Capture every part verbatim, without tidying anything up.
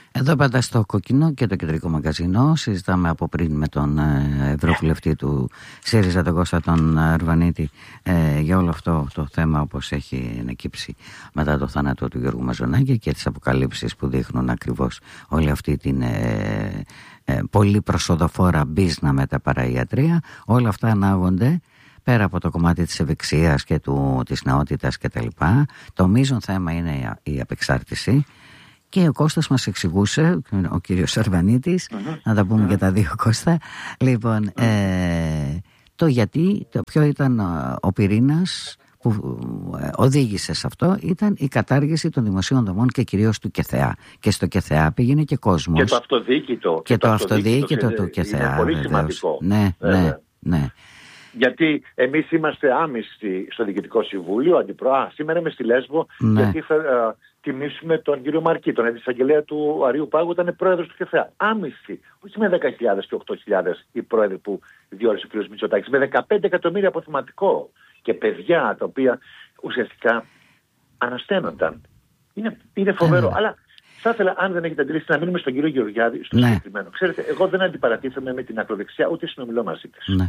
Εδώ πάντα στο Κόκκινο και το Κεντρικό Μαγκαζίνο συζητάμε από πριν με τον ε, Ευρωβουλευτή του ΣΥΡΙΖΑ, τον Κώστα τον Αρβανίτη, ε, για όλο αυτό το θέμα, όπως έχει ανακύψει μετά το θάνατο του Γιώργου Μαζονάκη και τις αποκαλύψεις που δείχνουν ακριβώς όλη αυτή την ε, ε, πολύ προσοδοφόρα μπίζνα με τα παραϊατρία. Όλα αυτά ανάγονται πέρα από το κομμάτι της ευεξίας και του, της νεότητας κτλ. Το μείζον θέμα είναι η απεξάρτηση. Και ο Κώστας μας εξηγούσε, ο κύριος Αρβανίτης, mm-hmm. να τα πούμε mm-hmm. και τα δύο, Κώστα, λοιπόν, mm-hmm. ε, το γιατί, το ποιο ήταν ο πυρήνας που οδήγησε σε αυτό, ήταν η κατάργηση των δημοσίων δομών και κυρίως του ΚΕΘΕΑ. Και στο ΚΕΘΕΑ πήγαινε και κόσμος. Και το αυτοδίκητο. Και, και το αυτοδίκητο του ΚΕΘΕΑ. Είναι πολύ σημαντικό. Ναι, ναι, ναι. Γιατί εμείς είμαστε άμυστοι στο Διοικητικό Συμβούλιο, αντιπρό... Α, σήμερα είμαι στη Λέσβο, ναι. γιατί θα uh, τιμήσουμε τον κύριο Μαρκή, τον εισαγγελέα του Αριού Πάγου, ήταν πρόεδρος του ΚΕΘΕΑ. Άμυστοι, όχι με δέκα χιλιάδες και οκτώ χιλιάδες οι πρόεδροι που διόρισε ο κ. Μητσοτάκης, με δεκαπέντε εκατομμύρια αποθεματικό και παιδιά τα οποία ουσιαστικά ανασταίνονταν. Είναι, είναι φοβερό, mm. αλλά θα ήθελα, αν δεν έχετε αντιλήσει, να μείνουμε στον κύριο Γεωργιάδη, στο ναι. συγκεκριμένο. Ξέρετε, εγώ δεν αντιπαρατήθομαι με την ακροδεξιά, ούτε συνομιλώ μαζί της. Ναι.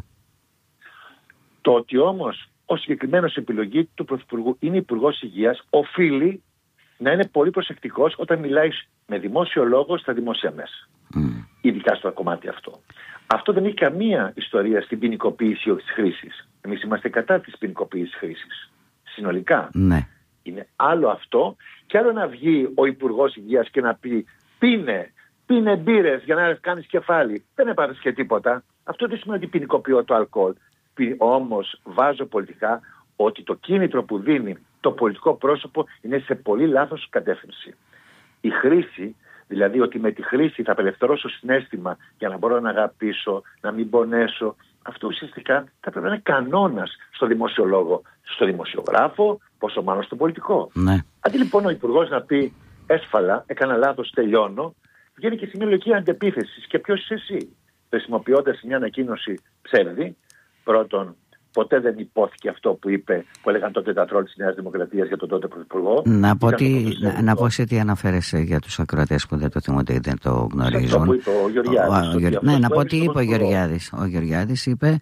Το ότι όμως ο συγκεκριμένος επιλογή του Πρωθυπουργού είναι Υπουργός Υγείας, οφείλει να είναι πολύ προσεκτικός όταν μιλάει με δημόσιο λόγο στα δημόσια μέσα. Mm. Ειδικά στο κομμάτι αυτό. Αυτό δεν έχει καμία ιστορία στην ποινικοποίηση της χρήσης. Εμείς είμαστε κατά της ποινικοποίησης χρήσης. Συνολικά. Mm. Είναι άλλο αυτό και άλλο να βγει ο Υπουργός Υγείας και να πει πίνε, πίνε μπύρες για να κάνεις κεφάλι. Δεν έπαθες και τίποτα. Αυτό δεν σημαίνει ότι ποινικοποιώ το αλκοόλ. Όμως βάζω πολιτικά ότι το κίνητρο που δίνει το πολιτικό πρόσωπο είναι σε πολύ λάθος κατεύθυνση. Η χρήση, δηλαδή ότι με τη χρήση θα απελευθερώσω συναίσθημα για να μπορώ να αγαπήσω, να μην πονέσω, αυτό ουσιαστικά θα πρέπει να είναι κανόνας στο δημοσιολόγο, στο δημοσιογράφο, πόσο μάλλον στο πολιτικό. Ναι. Αντί λοιπόν ο Υπουργός να πει έσφαλα, έκανα λάθος, τελειώνω, βγαίνει και σε μια λογική αντεπίθεση. Και ποιος είσαι εσύ, χρησιμοποιώντας μια ανακοίνωση ψεύδι. Πρώτον, ποτέ δεν υπόθηκε αυτό που είπε, που έλεγαν τότε τα τρόλ της Νέας Δημοκρατίας για τον τότε Πρωθυπουργό. Να πω ότι, να, να πω σε τι αναφέρεσαι για τους ακροατές που δεν το θυμούνται ή δεν το γνωρίζουν. Αυτό που είπε ο Γεωργιάδης. Ο, ο, ο, ναι, να πω τι είπε ο Γεωργιάδης. Ο Γεωργιάδης είπε,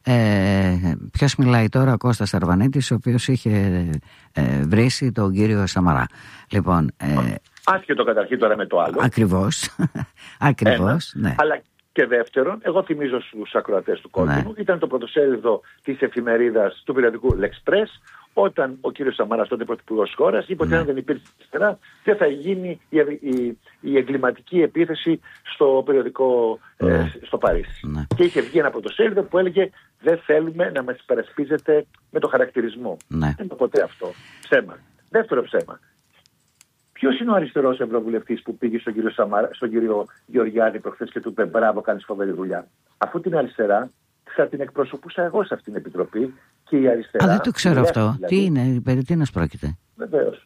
ε, ποιος μιλάει τώρα, ο Κώστας Αρβανίτης, ο οποίος είχε ε, βρήσει τον κύριο Σαμαρά. Λοιπόν, ε, άσχετο καταρχήν τώρα με το άλλο. Ακριβώς. Ακριβώς, ναι. Αλλά και δεύτερον, εγώ θυμίζω στους ακροατές του Κόκκινου, ναι. ήταν το πρωτοσέλιδο της εφημερίδας του περιοδικού L'Express, όταν ο κύριος Σαμαράς, τότε πρωθυπουργός χώρας, είπε ότι ναι. αν δεν υπήρχε αριστερά, δεν θα γίνει η, η, η εγκληματική επίθεση στο περιοδικό ναι. ε, στο Παρίσι. Ναι. Και είχε βγει ένα πρωτοσέλιδο που έλεγε δεν θέλουμε να μας υπερασπίζετε με το χαρακτηρισμό. Ναι. Δεν είναι ποτέ αυτό. Ψέμα. Δεύτερο ψέμα. Ποιος είναι ο αριστερός ευρωβουλευτής που πήγε στον κύριο, Σαμάρα, στον κύριο Γεωργιάδη προχθές και του είπε μπράβο, κάνεις φοβερή δουλειά. Αφού την αριστερά θα την εκπροσωπούσα εγώ σε αυτήν την επιτροπή και η αριστερά. Α, δεν το ξέρω αυτό. Δηλαδή, τι είναι, περί τίνος πρόκειται. Βεβαίως.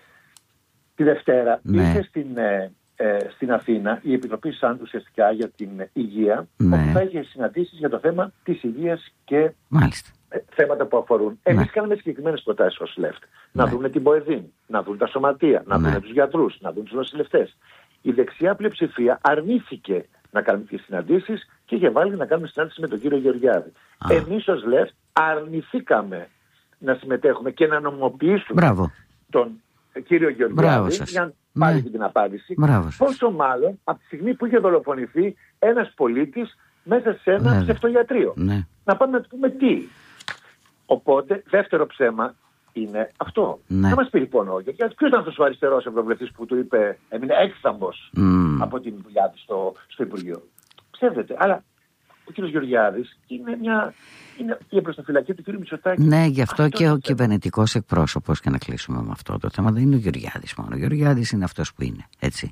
Τη Δευτέρα ναι. ήρθε στην, ε, ε, στην Αθήνα η Επιτροπή Σάντου ουσιαστικά για την υγεία, ναι. όπου θα είχε συναντήσεις για το θέμα της υγείας και Μάλιστα. Ε, θέματα που αφορούν. Εμείς ναι. κάναμε συγκεκριμένες προτάσεις ως ΛΕΦΤ. Να ναι. δουν την ΠΟΕΔΗΝ, να δουν τα σωματεία, να ναι. δουν τους γιατρούς, να δουν τους νοσηλευτές. Η δεξιά πλειοψηφία αρνήθηκε να κάνουμε τις συναντήσεις και είχε βάλει να κάνουμε συνάντηση με τον κύριο Γεωργιάδη. Α. Εμείς ως ΛΕΦΤ αρνηθήκαμε να συμμετέχουμε και να νομοποιήσουμε Μπράβο. τον κύριο Γεωργιάδη για να πάρει ναι. την απάντηση. Μπράβο Πόσο μάλλον από τη στιγμή που είχε δολοφονηθεί ένας πολίτης μέσα σε ένα ναι. ψευτογιατρείο. Ναι. Να πάμε να του πούμε τι. Οπότε, δεύτερο ψέμα είναι αυτό. Ναι. Να μας πει λοιπόν ο Γεωργιάδης, ποιος ήταν αυτός ο αριστερός ευρωβουλευτής που του είπε, έμεινε έκθαμβος mm. από την δουλειά του στο, στο Υπουργείο. Ψεύδεται. Αλλά ο κύριος Γεωργιάδης είναι μια. Είναι η εμπροστοφυλακή του κύριου Μητσοτάκη. Ναι, γι' αυτό, αυτό και ο κυβερνητικός εκπρόσωπος, και να κλείσουμε με αυτό το θέμα, δεν είναι ο Γεωργιάδης μόνο. Ο Γεωργιάδης είναι αυτός που είναι. Έτσι.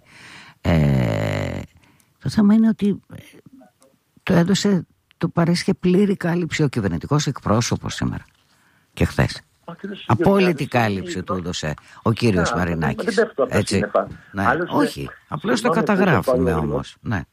Ε, το θέμα είναι ότι το έδωσε. Του παρέσχε πλήρη κάλυψη ο κυβερνητικός εκπρόσωπος σήμερα και χθες. Απόλυτη κάλυψη του έδωσε ο κύριος Μαρινάκης. Έτσι. Ναι. Όχι, απλώς το καταγράφουμε όμως. Ναι.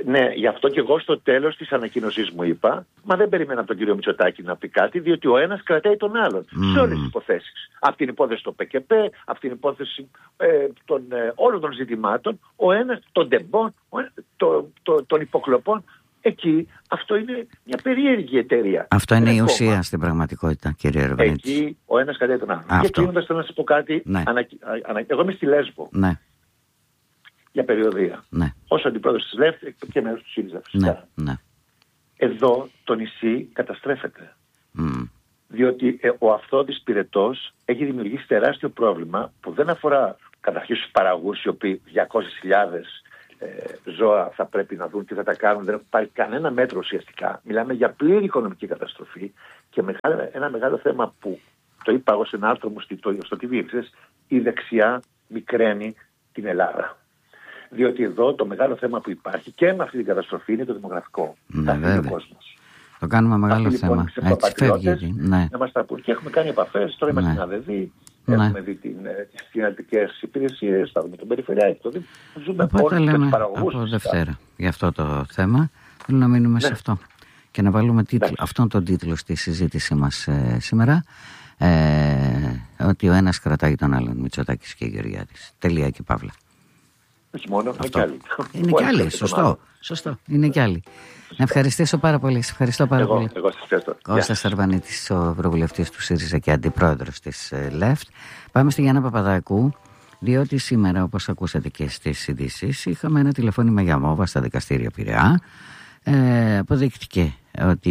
Ναι, γι' αυτό και εγώ στο τέλος της ανακοίνωσής μου είπα, μα δεν περίμενα από τον κύριο Μητσοτάκη να πει κάτι, διότι ο ένας κρατάει τον άλλον mm. σε όλες τις υποθέσεις. Από την υπόθεση του ΠΚΠ, από την υπόθεση ε, των, ε, όλων των ζητημάτων, ο ένας των τεμπών, το, το, των υποκλοπών. Εκεί αυτό είναι μια περίεργη εταιρεία. Αυτό είναι, είναι η ουσία κόμμα. Στην πραγματικότητα, κύριε Ερβανίτη. Εκεί ο ένας κρατάει τον άλλον. Αυτό. Και κλείνοντας θέλω να σας πω κάτι. Ναι. Ανα, ανα, εγώ είμαι στη Λέσβο. Ναι. Για περιοδία. Ναι. Ως αντιπρόεδρος της ΛΕΦ και μέρος του ΣΥΡΙΖΑ. Ναι. Ναι. Εδώ το νησί καταστρέφεται. Mm. Διότι ε, ο Αυθόδης Πυρετός έχει δημιουργήσει τεράστιο πρόβλημα που δεν αφορά καταρχήν στους παραγωγούς, οι οποίοι διακόσιες χιλιάδες ε, ζώα θα πρέπει να δουν τι θα τα κάνουν. Δεν έχουν πάρει κανένα μέτρο ουσιαστικά. Μιλάμε για πλήρη οικονομική καταστροφή και μεγάλο, ένα μεγάλο θέμα που το είπα εγώ σε ένα άρθρο μου στο, στο τι βι, η δεξιά μικραίνει την Ελλάδα. Διότι εδώ το μεγάλο θέμα που υπάρχει και με αυτή την καταστροφή είναι το δημογραφικό. Ναι, βέβαια. Ο κόσμος. Το κάνουμε μεγάλο Αυτοί, θέμα. Λοιπόν, έτσι φεύγει. Ναι. Να μας τα πούν. Και έχουμε κάνει επαφές. Τώρα είμαστε ναι. συναδελφοί. Ναι. Έχουμε δει τις κοινωνικές υπηρεσίες. Θα δούμε τον Περιφερειάρχη. Ζούμε Οπότε λέμε τους παραγωγούς. Από Δευτέρα για αυτό το θέμα. Θέλω να μείνουμε ναι. σε αυτό. Και να βάλουμε τίτλο, ναι. αυτόν τον τίτλο στη συζήτησή μας ε, σήμερα. Ε, ότι ο ένας κρατάει τον άλλον, Μητσοτάκης και Γεωργιάδης. Τελεία και παύλα. Όχι μόνο, είναι και άλλοι. Είναι και άλλοι, σωστό. Σωστό, είναι και άλλοι. Να ευχαριστήσω πάρα πολύ. Σε ευχαριστώ πάρα εγώ, πολύ. Εγώ σας ευχαριστώ. Κώστας Αρβανίτης, ο ευρωβουλευτής του ΣΥΡΙΖΑ και αντιπρόεδρος της ΛΕΦΤ. Πάμε στη Γιάννα Παπαδάκου, διότι σήμερα, όπως ακούσατε και στις ειδήσεις, είχαμε ένα τηλεφώνημα για μόβα στα δικαστήρια Πειραιά. Ε, αποδείχτηκε ότι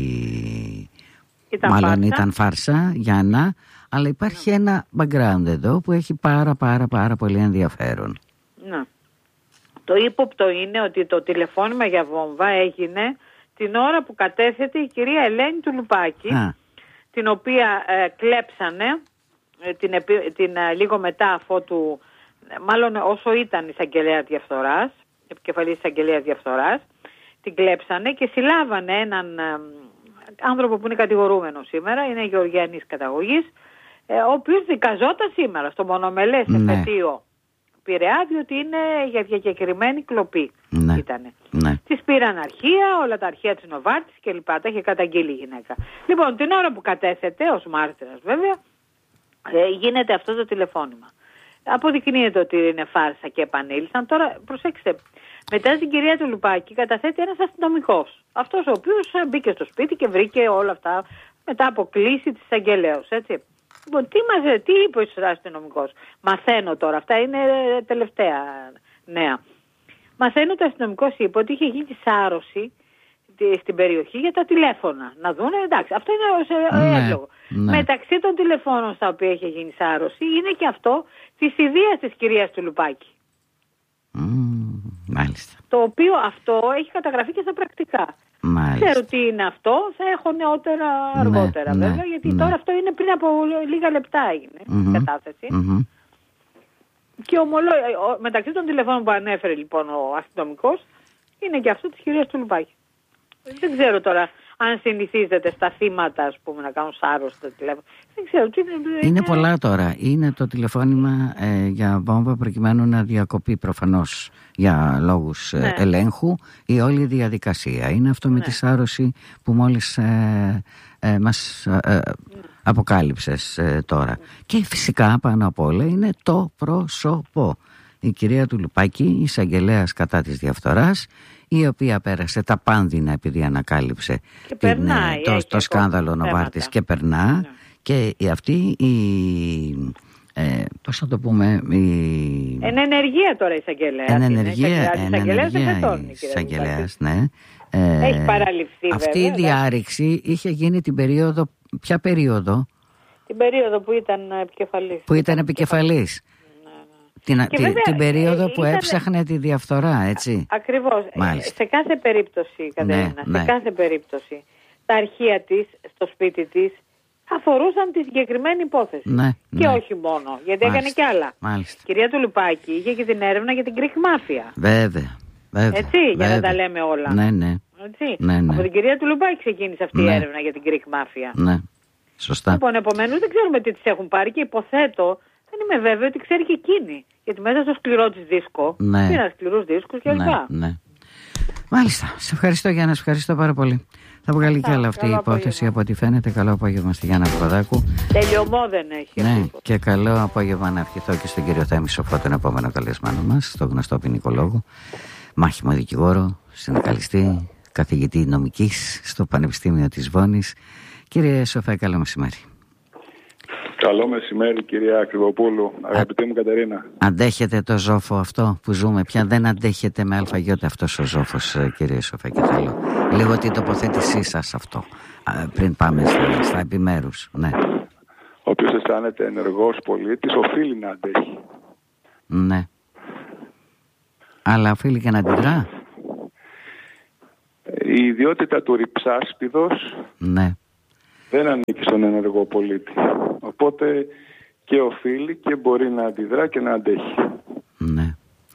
ήταν μάλλον φάρσα. ήταν φάρσα, Γιάννα, αλλά υπάρχει ναι. ένα background εδώ που έχει πάρα πάρα πάρα πολύ ενδιαφέρον. Ναι. Το ύποπτο είναι ότι το τηλεφώνημα για βόμβα έγινε την ώρα που κατέθεται η κυρία Ελένη Τουλουπάκη, Α. την οποία ε, κλέψανε ε, την, την, ε, λίγο μετά αφότου, ε, μάλλον όσο ήταν εισαγγελέα διαφθοράς, επικεφαλής εισαγγελέας διαφθοράς, την κλέψανε και συλλάβανε έναν ε, άνθρωπο που είναι κατηγορούμενο σήμερα, είναι γεωργιανής καταγωγής, ε, ο οποίος δικαζόταν σήμερα στο μονομελές ναι. εφετείο Πειραιά, διότι είναι για διακεκριμένη κλοπή. Ναι. Ήτανε. Ναι. Της πήραν αρχεία, όλα τα αρχεία της Νοβάρτης και λοιπά. Τα είχε καταγγείλει η γυναίκα. Λοιπόν, την ώρα που κατέθεται, ως μάρτυρας βέβαια, ε, γίνεται αυτό το τηλεφώνημα. Αποδεικνύεται ότι είναι φάρσα και επανήλθαν. Τώρα, προσέξτε, μετά την κυρία Τουλουπάκη καταθέτει ένας αστυνομικός. Αυτός ο οποίος μπήκε στο σπίτι και βρήκε όλα αυτά μετά από κλήση της εισαγγελέως, έτσι. Λοιπόν, τι, μας, τι είπε ο αστυνομικός. Μαθαίνω τώρα, αυτά είναι τελευταία νέα. Μαθαίνω ότι ο αστυνομικός είπε ότι είχε γίνει σάρωση στην περιοχή για τα τηλέφωνα. Να δούνε, εντάξει, αυτό είναι ναι, εύλογο. Ναι. Μεταξύ των τηλεφώνων στα οποία είχε γίνει σάρωση είναι και αυτό της ιδείας της κυρίας Τουλουπάκη. Mm, μάλιστα. Το οποίο αυτό έχει καταγραφεί και στα πρακτικά. Μάλιστα. Ξέρω τι είναι αυτό, θα έχω νεότερα αργότερα ναι, βέβαια, ναι, γιατί ναι. τώρα αυτό είναι πριν από λίγα λεπτά έγινε mm-hmm, η κατάθεση. Mm-hmm. Και ομολό... μεταξύ των τηλεφώνων που ανέφερε λοιπόν ο αστυνομικός είναι και αυτό της κυρίας Τουλουπάκη. Δεν ξέρω τώρα αν συνηθίζεται στα θύματα, ας πούμε, να κάνουν σάρωση στο τηλέφωνο. Δεν ξέρω τι είναι. Είναι, είναι πολλά τώρα. Είναι το τηλεφώνημα ε, για βόμβα προκειμένου να διακοπεί προφανώς για λόγους ναι. ε, ελέγχου η όλη διαδικασία. Είναι αυτό με ναι. τη σάρωση που μόλις ε, ε, μας ε, ε, ναι. αποκάλυψες ε, τώρα. Ναι. Και φυσικά πάνω απ' όλα είναι το πρόσωπο. Η κυρία Τουλουπάκη, εισαγγελέας κατά της διαφθοράς, η οποία πέρασε τα πάνδυνα επειδή ανακάλυψε και την, περνάει, το, το σκάνδαλο Νοβάρτης και περνά ναι. και αυτή η, ε, πώς θα το πούμε, η... Εν ενεργεία τώρα η εισαγγελέα. Εν ενεργεία, εν ενεργεία η εισαγγελέας, ναι. Ε, Έχει παραληφθεί αυτή βέβαια. Η διάρρηξη είχε γίνει την περίοδο, ποια περίοδο? Την περίοδο που ήταν επικεφαλής. Που ήταν επικεφαλής. Την, τη, βέβαια, την περίοδο ε, που ήταν... έψαχνε τη διαφθορά, έτσι. Ακριβώς. Μάλιστα. Σε κάθε περίπτωση, Κατερίνα, ναι, σε ναι. κάθε περίπτωση, τα αρχεία της, στο σπίτι της, αφορούσαν τη συγκεκριμένη υπόθεση. Ναι, και ναι. όχι μόνο, γιατί Μάλιστα. έκανε κι άλλα. Μάλιστα. Η κυρία Τουλουπάκη είχε και την έρευνα για την Greek Mafia. Βέβαια. Βέβαια. Έτσι, βέβαια. Για να τα λέμε όλα. Ναι, ναι. Έτσι. Ναι, ναι. Από την κυρία Τουλουπάκη ξεκίνησε αυτή ναι. η έρευνα για την Greek Mafia. Ναι. Σωστά. Λοιπόν, επομένως δεν ξέρουμε τι τις έχουν πάρει και υποθέτω, δεν είμαι βέβαιη ότι ξέρει και εκείνη. Γιατί μέσα στο σκληρό της δίσκο, ναι. πήραν σκληρούς δίσκους και λοιπά. Ναι, ναι. Μάλιστα. Σε ευχαριστώ, Γιάννα, σε ευχαριστώ πάρα πολύ. Θα βγάλει και άλλα αυτή η υπόθεση από ό,τι φαίνεται. Καλό απόγευμα στη Γιάννα Παπαδάκου. Τελειωμό δεν έχει. Ναι, και καλό απόγευμα να ευχηθώ και στον κύριο Θέμη Σοφό, τον επόμενο καλεσμένο μας, τον γνωστό ποινικολόγο, μάχημο δικηγόρο, συνδικαλιστή, καθηγητή νομικής στο Πανεπιστήμιο της Βόνης. Κύριε Σοφέ, καλό μεσημέρι. Καλό μεσημέρι, κυρία Ακριβοπούλου, αγαπητή μου Κατερίνα. Αντέχετε το ζόφο αυτό που ζούμε πια? Δεν αντέχετε με αλφαγιώτα αυτός ο ζόφος, κύριε Σοφέ, και θέλω λίγο την τοποθέτησή σας αυτό, πριν πάμε στα, στα επιμέρους. Ναι. Όποιος αισθάνεται ενεργός πολίτης οφείλει να αντέχει. Ναι. Αλλά οφείλει και να αντιδρά. Η ιδιότητα του ρυψάσπιδος, ναι, δεν ανήκει στον ενεργό πολίτη. Οπότε και οφείλει και μπορεί να αντιδρά και να αντέχει. Ναι.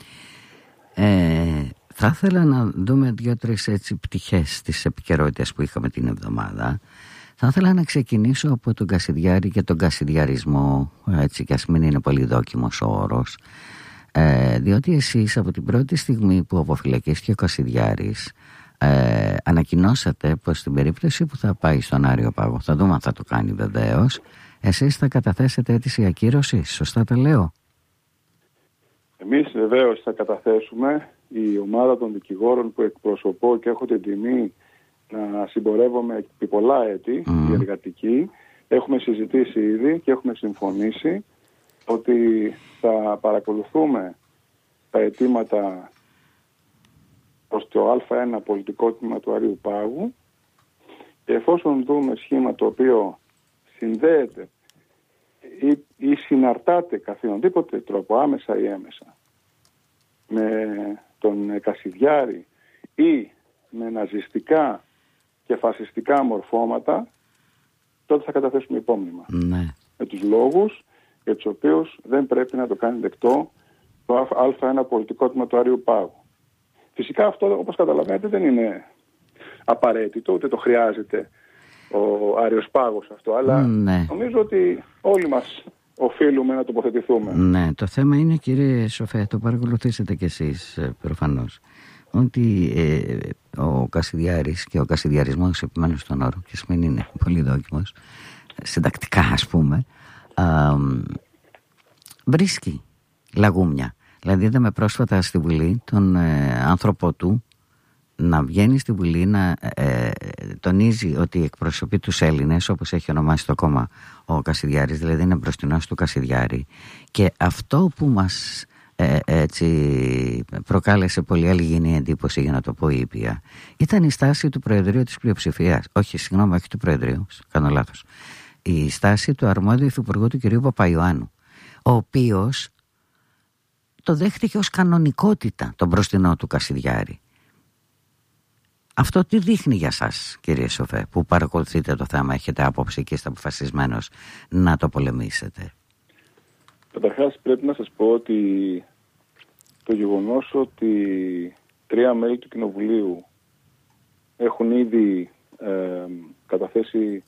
Ε, θα ήθελα να δούμε δύο-τρεις έτσι πτυχές της επικαιρότητας που είχαμε την εβδομάδα. Θα ήθελα να ξεκινήσω από τον Κασιδιάρη και τον κασιδιαρισμό, έτσι, κι ας μην είναι πολύ δόκιμος ο όρος. Ε, διότι εσείς από την πρώτη στιγμή που αποφυλακίστηκε ο Κασιδιάρης, ε, ανακοινώσατε πως στην περίπτωση που θα πάει στον Άριο Πάγο, θα δούμε αν θα το κάνει βεβαίως, εσείς θα καταθέσετε αίτηση ακύρωσης, σωστά τα λέω? Εμείς βεβαίως θα καταθέσουμε. Η ομάδα των δικηγόρων που εκπροσωπώ και έχω την τιμή να συμπορεύομαι επί πολλά έτη, mm. η εργατική, έχουμε συζητήσει ήδη και έχουμε συμφωνήσει ότι θα παρακολουθούμε τα αιτήματα προς το Α1 πολιτικό τμήμα του Αρείου Πάγου και εφόσον δούμε σχήμα το οποίο συνδέεται ή, ή συναρτάται καθηνοδήποτε τρόπο, άμεσα ή έμεσα, με τον Κασιδιάρη ή με ναζιστικά και φασιστικά μορφώματα, τότε θα καταθέσουμε υπόμνημα. Ναι. Με τους λόγους για τους οποίους δεν πρέπει να το κάνει δεκτό το Α1 πολιτικό τμήμα του Αρείου Πάγου. Φυσικά αυτό, όπως καταλαβαίνετε, δεν είναι απαραίτητο, ούτε το χρειάζεται ο Άριος Πάγος αυτό, αλλά ναι, νομίζω ότι όλοι μας οφείλουμε να τοποθετηθούμε. Ναι, το θέμα είναι, κύριε Σοφέ, το παρακολουθήσετε κι εσείς προφανώς, ότι ε, ο Κασιδιάρης και ο κασιδιαρισμός, επιμένω στον όρο και μην είναι πολύ δόκιμος, συντακτικά ας πούμε, α, βρίσκει λαγούμια. Δηλαδή είδαμε πρόσφατα στη Βουλή τον ε, άνθρωπό του να βγαίνει στη Βουλή να ε, τονίζει ότι εκπροσωπεί τους Έλληνες, όπως έχει ονομάσει το κόμμα ο Κασιδιάρης, δηλαδή είναι μπροστινός του Κασιδιάρη. Και αυτό που μας ε, έτσι προκάλεσε πολύ αλληγηνή εντύπωση, για να το πω ήπια, ήταν η στάση του Προεδρείου της πλειοψηφίας. Όχι, συγγνώμη, όχι του Προεδρείου, κάνω λάθος. Η στάση του αρμόδιου υφυπουργού του κ. Παπαϊωάννου, ο οποίος το δέχτηκε ως κανονικότητα τον μπροστινό του Κασιδιάρη. Αυτό τι δείχνει για σας, κύριε Σοφέ, που παρακολουθείτε το θέμα, έχετε άποψη και είστε αποφασισμένος να το πολεμήσετε? Καταρχάς πρέπει να σας πω ότι το γεγονός ότι τρία μέλη του Κοινοβουλίου έχουν ήδη ε, καταθέσει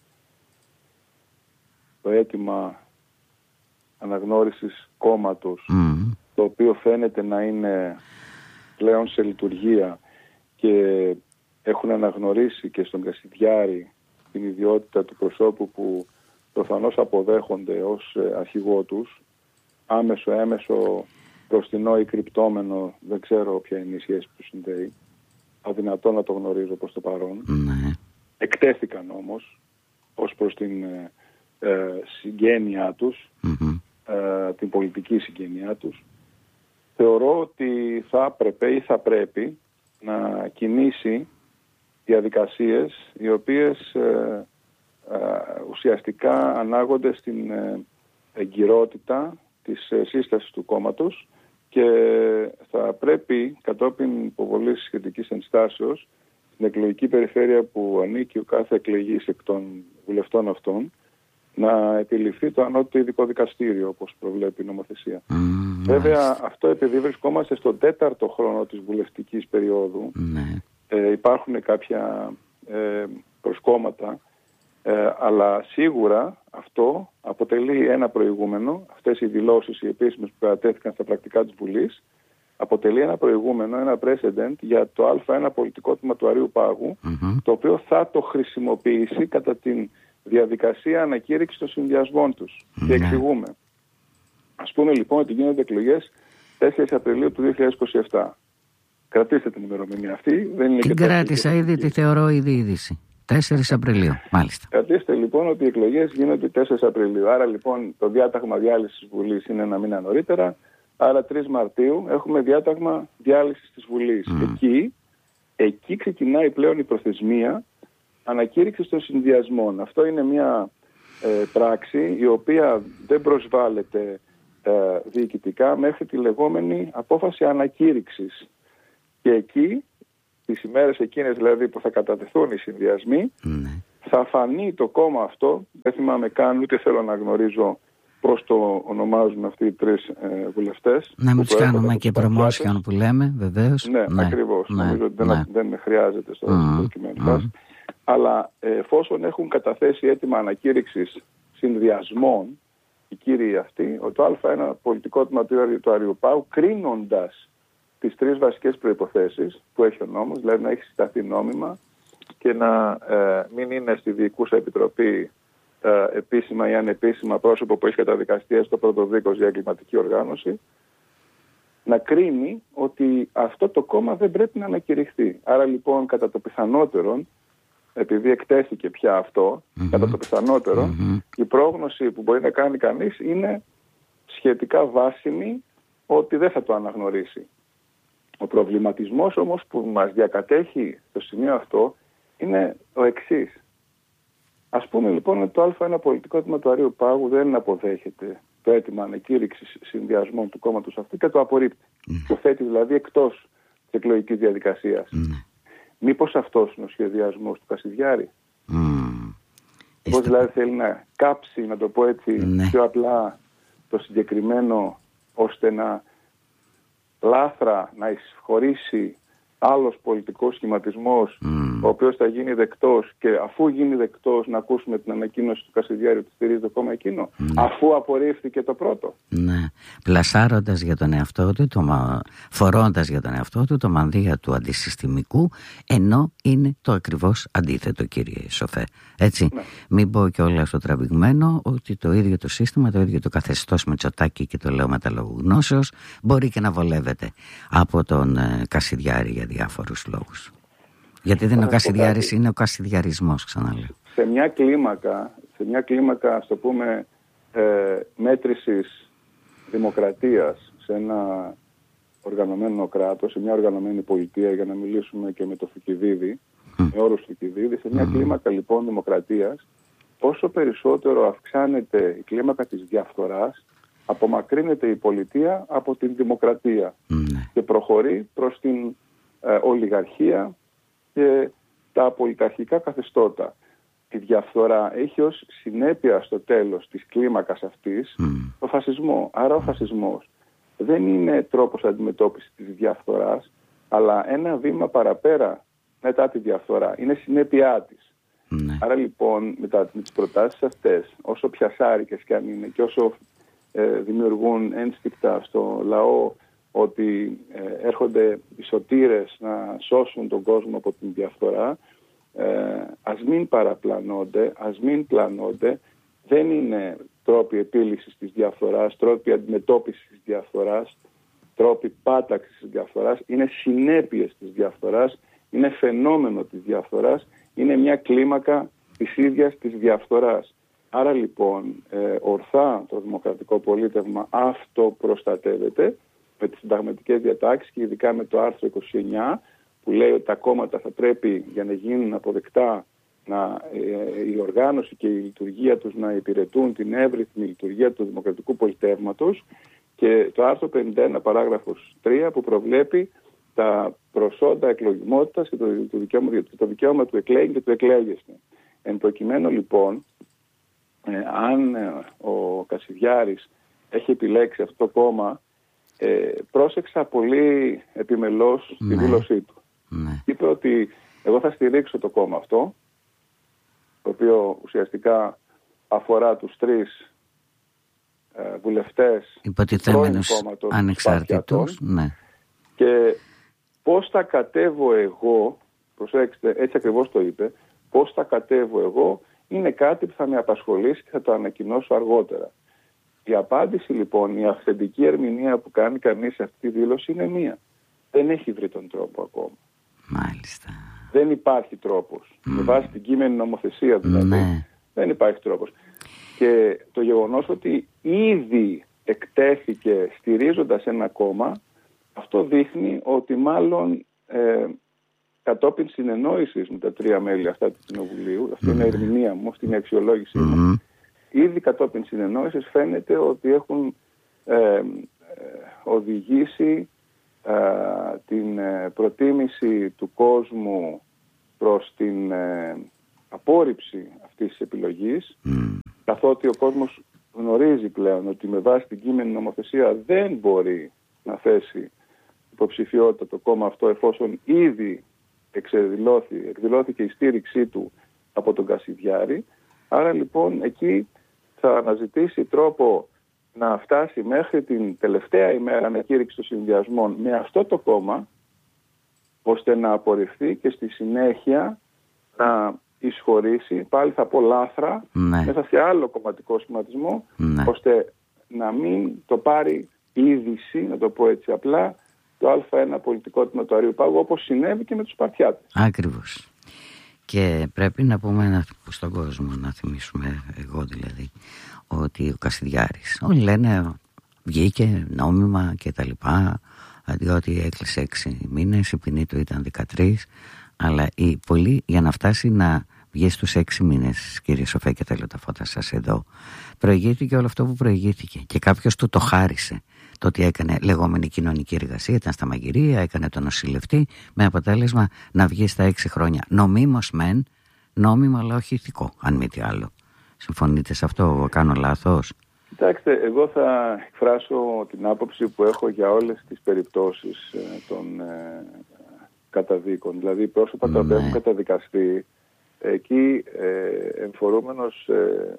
το αίτημα αναγνώρισης κόμματος, mm. το οποίο φαίνεται να είναι πλέον σε λειτουργία και έχουν αναγνωρίσει και στον Κασιδιάρη την ιδιότητα του προσώπου που προφανώς αποδέχονται ως αρχηγό τους, άμεσο, έμεσο, μπροστινό ή κρυπτόμενο, δεν ξέρω ποια είναι η σχέση που συνδέει, αδυνατό να το γνωρίζω προς το παρόν. Mm. Εκτέθηκαν όμως ως προς την ε, συγγένειά τους, mm-hmm. ε, την πολιτική συγγένειά τους. Θεωρώ ότι θα έπρεπε ή θα πρέπει να κινήσει διαδικασίες οι οποίες ε, ε, ουσιαστικά ανάγονται στην ε, εγκυρότητα της ε, σύστασης του κόμματος και θα πρέπει κατόπιν υποβολής σχετικής ενστάσεως στην εκλογική περιφέρεια που ανήκει ο κάθε εκλεγής εκ των βουλευτών αυτών να επιληφθεί το ανώτατο ειδικό δικαστήριο, όπως προβλέπει η νομοθεσία. Mm, Βέβαια, nice. αυτό επειδή βρισκόμαστε στον τέταρτο χρόνο της βουλευτικής περίοδου, mm. ε, υπάρχουν κάποια ε, προσκόμματα, ε, αλλά σίγουρα αυτό αποτελεί ένα προηγούμενο, αυτές οι δηλώσεις οι επίσημες που κατατέθηκαν στα πρακτικά της Βουλής, αποτελεί ένα προηγούμενο, ένα precedent για το Α1 πολιτικό τμήμα του Αρείου Πάγου, mm-hmm. το οποίο θα το χρησιμοποιήσει κατά τη διαδικασία ανακήρυξης των συνδυασμών τους. Mm-hmm. Και εξηγούμε. Ας πούμε λοιπόν ότι γίνονται εκλογές τέσσερις Απριλίου του δύο χιλιάδες είκοσι επτά. Κρατήστε την ημερομηνία αυτή. Δεν είναι την και κράτησα ήδη, τη θεωρώ ήδη είδηση. τέσσερις Απριλίου, μάλιστα. Κρατήστε λοιπόν ότι οι εκλογές γίνονται τέσσερις Απριλίου. Άρα λοιπόν το διάταγμα διάλυσης της Βουλής είναι ένα μήνα νωρίτερα. Άρα τρεις Μαρτίου έχουμε διάταγμα διάλυσης της Βουλής. Mm. Εκεί, εκεί ξεκινάει πλέον η προθεσμία ανακήρυξης των συνδυασμών. Αυτό είναι μια ε, πράξη η οποία δεν προσβάλλεται ε, διοικητικά μέχρι τη λεγόμενη απόφαση ανακήρυξης. Και εκεί, τις ημέρες εκείνες δηλαδή που θα κατατεθούν οι συνδυασμοί, mm. θα φανεί το κόμμα αυτό, δεν θυμάμαι καν, ούτε θέλω να γνωρίζω πώς το ονομάζουν αυτοί οι τρεις ε, βουλευτές. Να μην τους κάνουμε και promotion που λέμε, βεβαίως. Ναι, ναι ακριβώς. Ναι, νομίζω ότι ναι. δεν, δεν χρειάζεται στο mm, κειμένο. Mm. Αλλά ε, εφόσον έχουν καταθέσει έτοιμα ανακήρυξης συνδυασμών, οι κύριοι αυτοί, το Α1 πολιτικό τμήμα του Αρείου Πάγου, κρίνοντας τις τρεις βασικές προϋποθέσεις που έχει ο νόμος, δηλαδή να έχει συσταθεί νόμιμα και να ε, μην είναι στη διοικούσα επιτροπή ε, επίσημα ή ανεπίσημα πρόσωπο που έχει καταδικαστεί στο πρώτο δίκος για εγκληματική οργάνωση, να κρίνει ότι αυτό το κόμμα δεν πρέπει να ανακηρυχθεί. Άρα λοιπόν κατά το πιθανότερο, επειδή εκτέθηκε πια αυτό, mm-hmm. κατά το πιθανότερο, mm-hmm. η πρόγνωση που μπορεί να κάνει κανείς είναι σχετικά βάσιμη ότι δεν θα το αναγνωρίσει. Ο προβληματισμός όμως που μας διακατέχει στο σημείο αυτό είναι ο εξής. Ας πούμε λοιπόν ότι το Α1 πολιτικό τμήμα του Αρείου Πάγου δεν αποδέχεται το αίτημα ανακήρυξης συνδυασμών του κόμματος αυτού και το απορρίπτει. Mm. Το θέτει δηλαδή εκτός της εκλογικής διαδικασίας. Mm. Μήπως αυτός είναι ο σχεδιασμός του Κασιδιάρη. Mm. Πώς δηλαδή θέλει να κάψει, να το πω έτσι, mm. πιο απλά το συγκεκριμένο, ώστε να λάθρα να εισχωρήσει άλλος πολιτικός σχηματισμός mm. ο οποίος θα γίνει δεκτός και αφού γίνει δεκτός να ακούσουμε την ανακοίνωση του Κασιδιάρη ότι στηρίζει το κόμμα εκείνο mm. αφού απορρίφθηκε το πρώτο. Ναι. Πλασάροντας για τον εαυτό του, το, φορώντας για τον εαυτό του το μανδύα του αντισυστημικού, ενώ είναι το ακριβώς αντίθετο, κύριε Σοφέ. Έτσι, ναι. Μην πω και όλα στο τραβηγμένο ότι το ίδιο το σύστημα, το ίδιο το καθεστώς Μητσοτάκη, και το λέω με τα λόγου γνώσεως, μπορεί και να βολεύεται από τον ε, Κασιδιάρη για διάφορους λόγους. Γιατί δεν είναι ο Κασιδιάρης, είναι ο κασιδιαρισμός, ξαναλέω. Σε μια κλίμακα, σε μια κλίμακα, ας το πούμε, ε, μέτρησης δημοκρατίας, σε ένα οργανωμένο κράτος, σε μια οργανωμένη πολιτεία, για να μιλήσουμε και με το Θουκυδίδη, mm. με όρους Θουκυδίδη, σε μια mm. κλίμακα λοιπόν δημοκρατίας, όσο περισσότερο αυξάνεται η κλίμακα της διαφθοράς, απομακρύνεται η πολιτεία από την δημοκρατία mm. και προχωρεί προς την ε, ολιγαρχία και τα πολιταρχικά καθεστώτα. Η διαφθορά έχει ως συνέπεια στο τέλος της κλίμακας αυτής mm. το φασισμό. Άρα ο φασισμός δεν είναι τρόπος αντιμετώπισης της διαφθοράς, αλλά ένα βήμα παραπέρα μετά τη διαφθορά. Είναι συνέπειά της. Mm. Άρα λοιπόν με, τα, με τις προτάσεις αυτές, όσο πιασάρικες και αν είναι και όσο ε, δημιουργούν ένστικτα στο λαό ότι ε, έρχονται οι σωτήρες να σώσουν τον κόσμο από την διαφθορά, ε, ας μην παραπλανώνται, ας μην πλανώνται. Δεν είναι τρόποι επίλυσης της διαφθοράς, τρόποι αντιμετώπισης της διαφθοράς, τρόποι πάταξης της διαφθοράς. Είναι συνέπειες της διαφθοράς, είναι φαινόμενο της διαφθοράς, είναι μια κλίμακα της ίδιας της διαφθοράς. Άρα λοιπόν ε, ορθά το δημοκρατικό πολίτευμα αυτοπροστατεύεται με τις συνταγματικές διατάξεις και ειδικά με το άρθρο είκοσι εννιά που λέει ότι τα κόμματα θα πρέπει για να γίνουν αποδεκτά να, ε, η οργάνωση και η λειτουργία τους να υπηρετούν την εύρυθμη λειτουργία του δημοκρατικού πολιτεύματος, και το άρθρο πενήντα ένα παράγραφος τρία που προβλέπει τα προσόντα εκλογιμότητας και το, το, δικαίωμα, το δικαίωμα του εκλέγει και του εκλέγεστε. Εν προκειμένου λοιπόν, ε, αν ε, ο Κασιδιάρης έχει επιλέξει αυτό το κόμμα, ε, πρόσεξα πολύ επιμελώς ναι. τη δήλωσή του. Ναι. Είπε ότι εγώ θα στηρίξω το κόμμα αυτό, το οποίο ουσιαστικά αφορά τους τρεις ε, βουλευτές υποτιθέμενους ανεξάρτητους, ναι. Και πώς θα κατέβω εγώ, προσέξτε, έτσι ακριβώς το είπε, πώς θα κατέβω εγώ είναι κάτι που θα με απασχολήσει και θα το ανακοινώσω αργότερα. Η απάντηση λοιπόν, η αυθεντική ερμηνεία που κάνει κανείς σε αυτή τη δήλωση είναι μία. Δεν έχει βρει τον τρόπο ακόμα. Μάλιστα. Δεν υπάρχει τρόπος. Mm. Με βάση την κείμενη νομοθεσία δηλαδή, ναι. δεν υπάρχει τρόπος. Και το γεγονός ότι ήδη εκτέθηκε στηρίζοντας ένα κόμμα, αυτό δείχνει ότι μάλλον ε, κατόπιν συνεννόησης με τα τρία μέλη αυτά του Κοινοβουλίου, αυτή mm. είναι η ερμηνεία μου, αυτή είναι η αξιολόγησή μου, mm. ήδη κατόπιν συνεννόησης φαίνεται ότι έχουν ε, ε, οδηγήσει ε, την ε, προτίμηση του κόσμου προς την ε, απόρριψη αυτής της επιλογής, mm. καθότι ο κόσμος γνωρίζει πλέον ότι με βάση την κείμενη νομοθεσία δεν μπορεί να θέσει υποψηφιότητα το κόμμα αυτό, εφόσον ήδη εξεδηλώθη, εκδηλώθηκε η στήριξή του από τον Κασιδιάρη. Άρα λοιπόν εκεί θα αναζητήσει τρόπο να φτάσει μέχρι την τελευταία ημέρα ανακήρυξη των συνδυασμών με αυτό το κόμμα, ώστε να απορριφθεί και στη συνέχεια να εισχωρήσει, πάλι θα πω λάθρα, ναι. μέσα σε άλλο κομματικό σχηματισμό, ναι. ώστε να μην το πάρει είδηση, να το πω έτσι απλά, το Α ένα πολιτικό τμήμα του Αρείου Πάγου, όπως συνέβη και με τους Σπαρτιάτες. Ακριβώς. Και πρέπει να πούμε στον κόσμο, να θυμίσουμε, εγώ δηλαδή, ότι ο Κασιδιάρης, όλοι λένε βγήκε νόμιμα και τα λοιπά, διότι έκλεισε έξι μήνες, η ποινή του ήταν δεκατρείς, αλλά οι πολλοί για να φτάσει να βγει στους έξι μήνες, κύριε Σοφέ, και θέλω τα φώτα σας εδώ, προηγήθηκε όλο αυτό που προηγήθηκε και κάποιος του το χάρισε. Το ότι έκανε λεγόμενη κοινωνική εργασία, ήταν στα μαγειρία, έκανε τον νοσηλευτή, με αποτέλεσμα να βγει στα έξι χρόνια. Νομίμως μεν, νόμιμο αλλά όχι ηθικό, αν μη τι άλλο. Συμφωνείτε σε αυτό, κάνω λάθος? Κοιτάξτε, εγώ θα εκφράσω την άποψη που έχω για όλες τις περιπτώσεις ε, των ε, καταδίκων. Δηλαδή πρόσωπα ναι. τα οποία έχουν καταδικαστεί, εκεί ε, εμφορούμενος ε,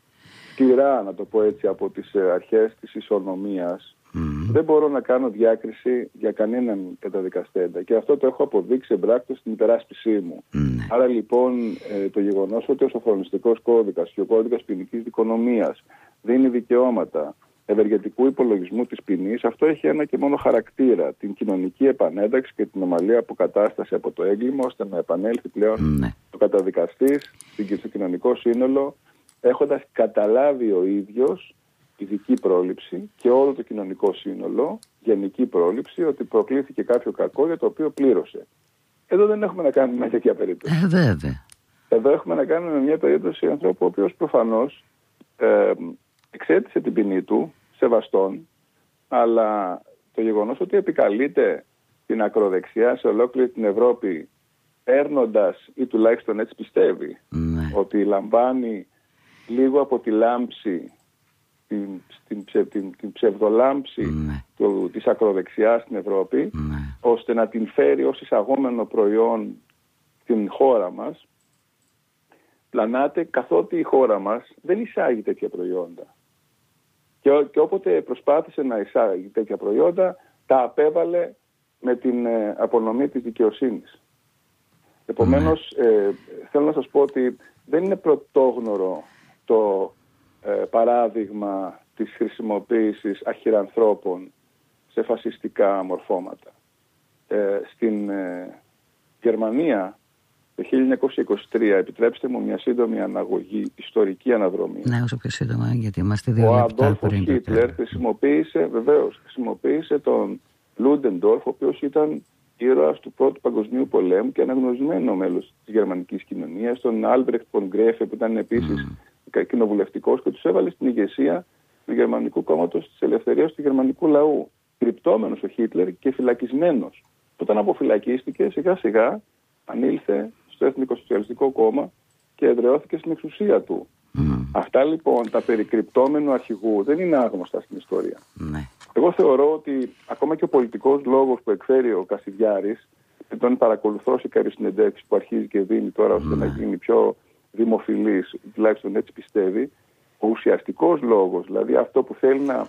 σκληρά, να το πω έτσι, από τις ε, αρχές της ισονομίας, mm. δεν μπορώ να κάνω διάκριση για κανέναν καταδικαστέντα. Και αυτό το έχω αποδείξει εμπράκτως στην υπεράσπισή μου. Mm. Άρα λοιπόν ε, το γεγονός ότι ο σοφρονιστικός κώδικας και ο κώδικας ποινικής δικονομίας δίνει δικαιώματα ευεργετικού υπολογισμού της ποινής, αυτό έχει ένα και μόνο χαρακτήρα, την κοινωνική επανένταξη και την ομαλή αποκατάσταση από το έγκλημα, ώστε να επανέλθει πλέον mm. ο καταδικαστής στο κοινωνικό σύνολο, έχοντας καταλάβει ο ίδιος ειδική πρόληψη και όλο το κοινωνικό σύνολο γενική πρόληψη ότι προκλήθηκε κάποιο κακό για το οποίο πλήρωσε. Εδώ δεν έχουμε να κάνουμε μια τέτοια περίπτωση. Ε, βέβαια. Εδώ έχουμε να κάνουμε μια περίπτωση ανθρώπου ο οποίος προφανώς ε, εξέτησε την ποινή του σεβαστόν, αλλά το γεγονός ότι επικαλείται την ακροδεξιά σε ολόκληρη την Ευρώπη, παίρνοντας, ή τουλάχιστον έτσι πιστεύει, ναι. ότι λαμβάνει λίγο από τη λάμψη, την, την, ψε, την, την ψευδολάμψη ναι. του, της ακροδεξιάς στην Ευρώπη, ναι. ώστε να την φέρει ως εισαγόμενο προϊόν στην χώρα μας, πλανάται, καθότι η χώρα μας δεν εισάγει τέτοια προϊόντα. Και, και όποτε προσπάθησε να εισάγει τέτοια προϊόντα, τα απέβαλε με την ε, απονομή της δικαιοσύνης. Επομένως, ναι. ε, θέλω να σας πω ότι δεν είναι πρωτόγνωρο το ε, παράδειγμα της χρησιμοποίησης αχυρανθρώπων σε φασιστικά μορφώματα. Ε, στην ε, Γερμανία το χίλια εννιακόσια είκοσι τρία, επιτρέψτε μου μια σύντομη αναγωγή, ιστορική αναδρομή. Ναι, όσο πιο σύντομα, γιατί είμαστε δύο λεπτά. Ο Αντόλφος Χίτλερ χρησιμοποίησε, βεβαίως, χρησιμοποίησε τον Λούντεντορφ, ο οποίος ήταν ήρωας του Πρώτου Παγκοσμίου Πολέμου και αναγνωρισμένο μέλος της γερμανικής κοινωνίας, τον Άλμπρεχτ φον Γκρέφε, που ήταν επίσης mm. κοινοβουλευτικός, και τους έβαλε στην ηγεσία του Γερμανικού Κόμματος της Ελευθερίας του Γερμανικού Λαού. Κρυπτόμενος ο Χίτλερ και φυλακισμένος. Όταν αποφυλακίστηκε, σιγά σιγά ανήλθε στο Εθνικό Σοσιαλιστικό Κόμμα και εδραιώθηκε στην εξουσία του. Mm. Αυτά λοιπόν τα περί κρυπτόμενου αρχηγού δεν είναι άγνωστα στην ιστορία. Mm. Εγώ θεωρώ ότι ακόμα και ο πολιτικός λόγος που εκφέρει ο Κασιδιάρης, και τον παρακολουθώ σε κάποιες συνεντεύξεις που αρχίζει και δίνει τώρα ώστε mm. να γίνει πιο δημοφιλής, τουλάχιστον έτσι πιστεύει, ο ουσιαστικός λόγος, δηλαδή αυτό που θέλει να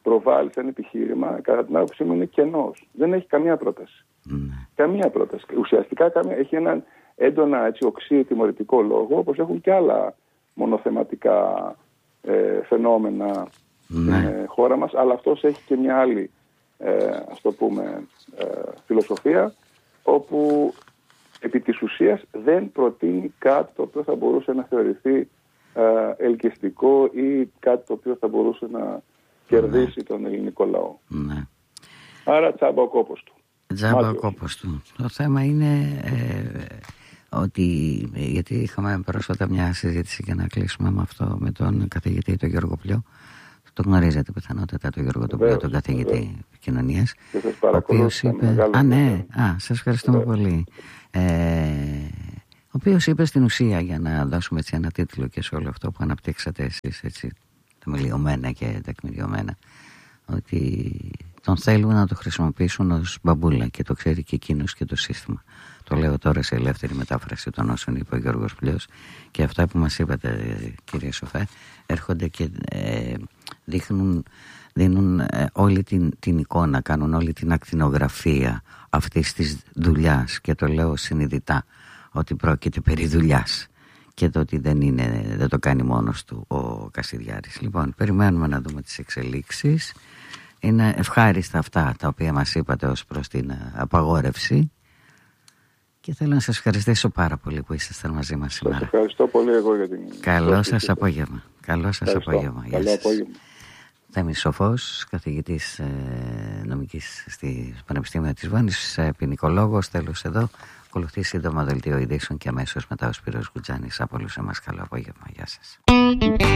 προβάλλει σαν επιχείρημα, κατά την άποψή μου είναι κενός. Δεν έχει καμία πρόταση. Mm. Καμία πρόταση. Ουσιαστικά καμία, έχει έναν έντονα έτσι, οξύ τιμωρητικό λόγο, όπως έχουν και άλλα μονοθεματικά ε, φαινόμενα στην mm. ε, χώρα μας, αλλά αυτός έχει και μια άλλη ε, ας το πούμε, ε, φιλοσοφία, όπου επί της ουσίας δεν προτείνει κάτι το οποίο θα μπορούσε να θεωρηθεί ε, ελκυστικό ή κάτι το οποίο θα μπορούσε να κερδίσει mm. τον ελληνικό λαό. Mm. Άρα τσάμπα ο κόπος του. Τσάμπα ο κόπος του. Το θέμα είναι ε, ότι, γιατί είχαμε πρόσφατα μια συζήτηση για να κλείσουμε με αυτό, με τον καθηγητή τον Γιώργο Πλιό. Το γνωρίζετε πιθανότατα τον Γιώργο τον Πλιό, τον καθηγητή επικοινωνίας. Ο οποίος είπε. Α, ναι, α, σας ευχαριστούμε Βεβαίως. πολύ. Ε, ο οποίος είπε στην ουσία, για να δώσουμε έτσι ένα τίτλο και σε όλο αυτό που αναπτύξατε εσείς, έτσι, τεμελιωμένα και τεκμηριωμένα, ότι τον θέλουν να το χρησιμοποιήσουν ως μπαμπούλα και το ξέρει και εκείνος και το σύστημα. Το λέω τώρα σε ελεύθερη μετάφραση των όσων είπε ο Γιώργος Πλιός, και αυτά που μας είπατε, κύριε Σοφέ, έρχονται και ε, δείχνουν, δίνουν ε, όλη την, την εικόνα, κάνουν όλη την ακτινογραφία αυτής της δουλειάς, και το λέω συνειδητά ότι πρόκειται περί δουλειάς και το ότι δεν, είναι, δεν το κάνει μόνος του ο Κασιδιάρης. Λοιπόν, περιμένουμε να δούμε τις εξελίξεις. Είναι ευχάριστα αυτά τα οποία μας είπατε ως προς την απαγόρευση, και θέλω να σας ευχαριστήσω πάρα πολύ που ήσασταν μαζί μας σήμερα. Σας ευχαριστώ πολύ εγώ για την... Καλό σας απόγευμα. Καλό σας απόγευμα. Καλό απόγευμα. Θέμης Σοφός, καθηγητής νομικής στη Πανεπιστήμιο της Βόνης, ποινικολόγος, τέλος εδώ. Ακολουθεί σύντομα δελτίο ειδήσεων και αμέσως μετά ο Σπύρος Γκουτζάνης. Από όλους εμάς καλό απόγευμα. Γεια σας.